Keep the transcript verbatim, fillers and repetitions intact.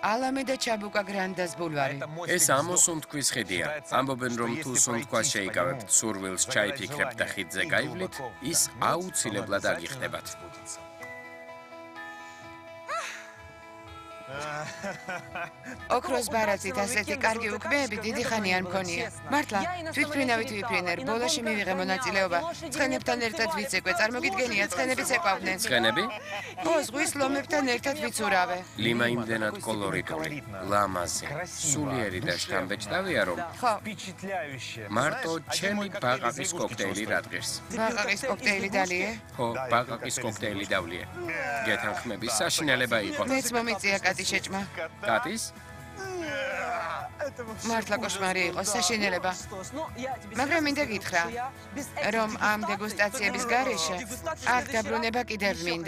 ალამე და ჩაბუკა გრანდას ბულვარი. ეს ამოსუნთქვის ხიდია. ამბობენ, რომ თუ სუნთქვას შეიკავებთ სურვილს, ჩაიფიქრებთ და ხიდზე გაივლით, ის აუცილებლად აგიხდებათ. ოქროს ბარათით ასეთი კარგი უქმეები დიდი ხანი არ მქონია. მართლა, თვითფრინავით ვიფრინერ, ბოლოში მივიღე მონაწილეობა. ცხენებთან ერთად ვიცეკვე, წარმოგიდგენია, ცხენებიც ეკვავდნენ. ცხენები? ხო, ზღვის ლომებთან ერთად ვიცურავე. ლიმა იმდენად კოლორიტული, ლამაზი, სულიერი და შთამბეჭდავია, რომ ხო, მარტო ჩემი ბაყაყის კოქტეილი რადგეს. ბაყაყის კოქტეილი დალიე? ხო, ბაყაყის კოქტეილი დავლიე. გეთანხმები, საშინელება იყო. მეც მომიწია კატი შეჭმა. კატის? მართლა კოშმარი იყო, საშინელება. მაგრამ მინდა გითხრა, რომ ამ დეგუსტაციების გარეშე აქ დაბრუნება კიდევ მინდა.